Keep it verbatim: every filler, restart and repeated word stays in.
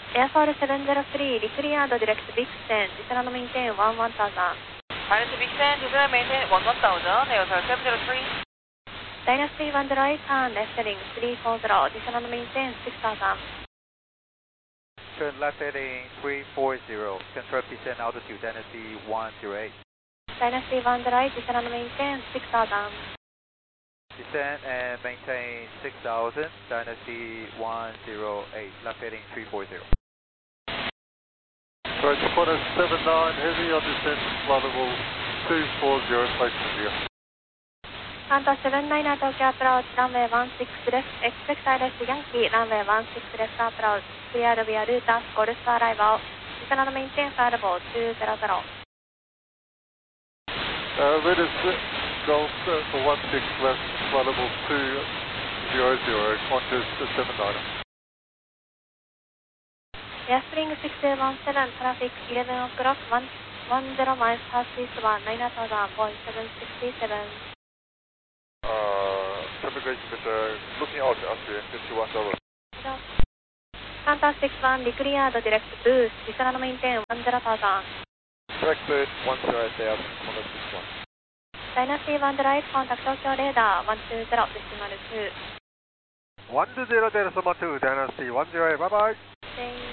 Airfall seven zero three, decleared direct big ten, descend and maintain one one thousand. Pilot to Big ten, descend and maintain one one thousand, Airfall seven zero three. Dynasty one zero eight, turn left heading three four zero, descend and maintain six thousand. Turn left heading three four zero, confirm descent altitude, Dynasty one zero eight. Dynasty one zero eight, descend and maintain six thousand. Descend and maintain six thousand, Dynasty one zero eight, left heading three four zero. Right, Qantas seven nine, heavy on descent, flight level two four zero, place India. Qantas seven nine, Tokyo approach, runway one six left, expect I left Yankee, runway one six left approach, cleared via route as Golf arrival, descend and maintain flight level two zero zero. Uh, red is Golf uh, for one six left, flight level two zero zero, Qantas seven nine. Airspring six two one seven, traffic eleven o'clock, one zero miles past eastbound, nine thousand, point seven six seven. Uh, traffic altimeter, looking out at the fifty-one dollars. Qantas six one, decleared direct boost, descend and maintain one zero thousand. Track bird one zero eight thousand, Qantas six one. Dynasty one zero eight, contact Tokyo radar one two zero, decimal two. one two zero, Delta one two, Dynasty one zero eight, bye bye. Okay.